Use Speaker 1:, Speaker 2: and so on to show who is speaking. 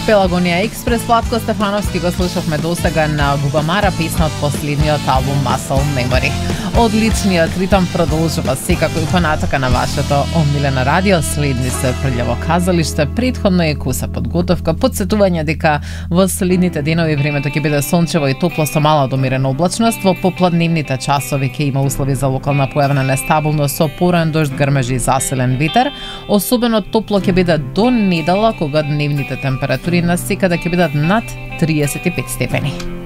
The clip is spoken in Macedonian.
Speaker 1: Пелагонија Експрес, Владко Стефановски го слушавме досега на Губамара, песна од последниот албум Muscle Memory. Одличниот ритам продолжува секако и понатака на вашето омилено радио. Следни се Прљаво казалиште, претходно е куса подготовка, подсетување дека во следните денови времето ќе биде сончево и топло со мала до умерена облачност. Во попладневните часови ќе има услови за локална појавна нестабилност со поран дожд, грмежи и засилен ветер. Особено топло ќе биде до недела, кога дневните температури на секаде ќе бидат над 35 степени.